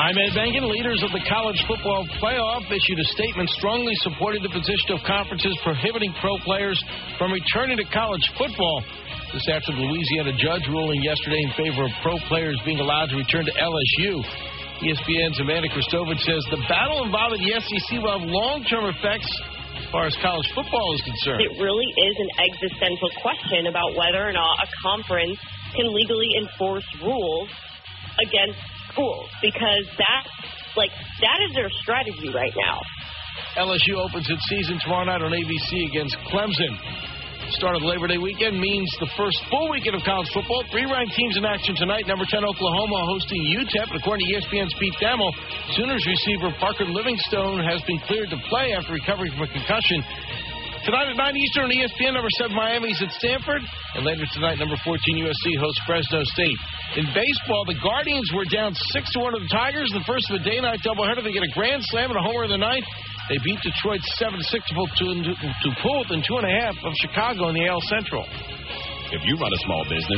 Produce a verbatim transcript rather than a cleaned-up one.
I'm Ed Bengen. Leaders of the college football playoff issued a statement strongly supporting the position of conferences prohibiting pro players from returning to college football. This after the Louisiana judge ruling yesterday in favor of pro players being allowed to return to L S U. E S P N's Amanda Kristovich says the battle involving the S E C will have long-term effects as far as college football is concerned. It really is an existential question about whether or not a conference can legally enforce rules against schools, because that, like, that is their strategy right now. L S U opens its season tomorrow night on A B C against Clemson. Start of Labor Day weekend means the first full weekend of college football. Three ranked teams in action tonight. Number ten, Oklahoma, hosting U T E P. And according to E S P N's Pete Thamel, Sooners receiver Parker Livingstone has been cleared to play after recovering from a concussion. Tonight at nine Eastern on E S P N, number seven, Miami's at Stanford. And later tonight, number fourteen, U S C hosts Fresno State. In baseball, the Guardians were down six to one to the Tigers. The first of the day-night doubleheader. They get a grand slam and a homer in the ninth. They beat Detroit seven to six to pull within two and a half of Chicago in the A L Central. If you run a small business,